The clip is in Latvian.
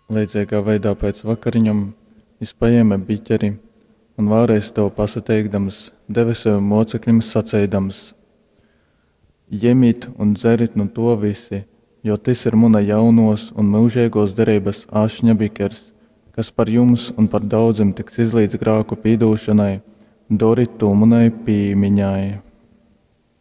Līdzīgā veidā pēc vakariņam viņš paēma biķeri un vēlreiz to pasateikdams, deva saviem mocekļiem sacīdams: Ņemiet un dzeriet no to visi, jo tas ir mana jaunos un mūžīgos derības ašņa bikers, kas par jums un par daudziem tiks izlīdz grēku pīdūšanai, doriet to manai pīmiņai.